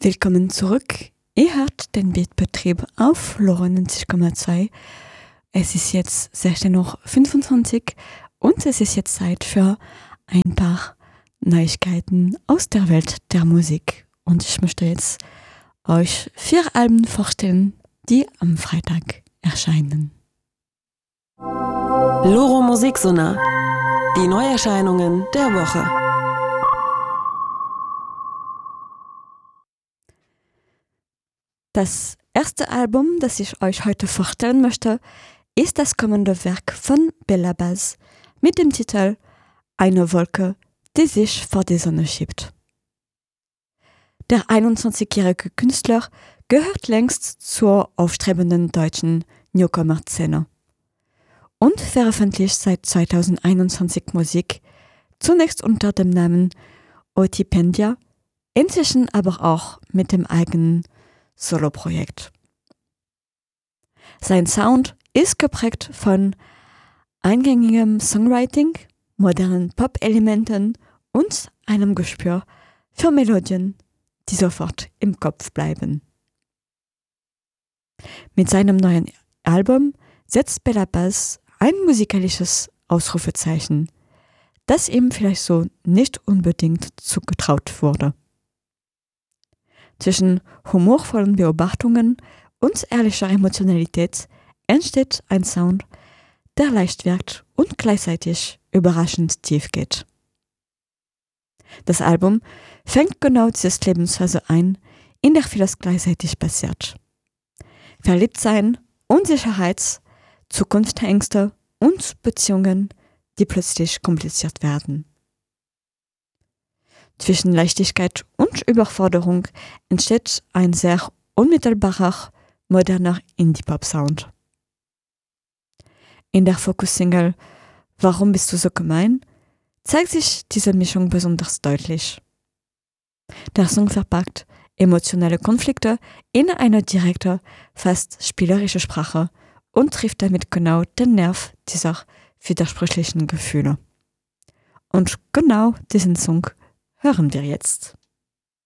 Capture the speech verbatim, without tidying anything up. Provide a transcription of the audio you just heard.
Willkommen zurück. Ihr hört den Beatbetrieb auf Lora neunzig Komma zwei. Es ist jetzt sechzehn Uhr fünfundzwanzig und es ist jetzt Zeit für ein paar Neuigkeiten aus der Welt der Musik. Und ich möchte jetzt euch vier Alben vorstellen, die am Freitag erscheinen. Loro Musiksonar. Die Neuerscheinungen der Woche. Das erste Album, das ich euch heute vorstellen möchte, ist das kommende Werk von Bella Baz mit dem Titel Eine Wolke, die sich vor die Sonne schiebt. Der einundzwanzigjährige Künstler gehört längst zur aufstrebenden deutschen Newcomer-Szene und veröffentlicht seit zweitausendeinundzwanzig Musik, zunächst unter dem Namen Otipendia, inzwischen aber auch mit dem eigenen Soloprojekt. Sein Sound ist geprägt von eingängigem Songwriting, modernen Pop-Elementen und einem Gespür für Melodien, die sofort im Kopf bleiben. Mit seinem neuen Album setzt Bella Baz ein musikalisches Ausrufezeichen, das ihm vielleicht so nicht unbedingt zugetraut wurde. Zwischen humorvollen Beobachtungen und ehrlicher Emotionalität entsteht ein Sound, der leicht wirkt und gleichzeitig überraschend tief geht. Das Album fängt genau diese Lebensphase ein, in der vieles gleichzeitig passiert. Verliebtsein, Unsicherheit, Zukunftsängste und Beziehungen, die plötzlich kompliziert werden. Zwischen Leichtigkeit und Überforderung entsteht ein sehr unmittelbarer, moderner Indie-Pop-Sound. In der Focus-Single Warum bist du so gemein? Zeigt sich diese Mischung besonders deutlich. Der Song verpackt emotionale Konflikte in eine direkte, fast spielerische Sprache und trifft damit genau den Nerv dieser widersprüchlichen Gefühle. Und genau diesen Song hören wir jetzt.